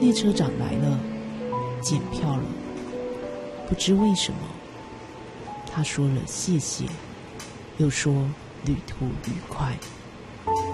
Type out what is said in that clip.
列车长来了，检票了。不知为什么，他说了谢谢，又说旅途愉快。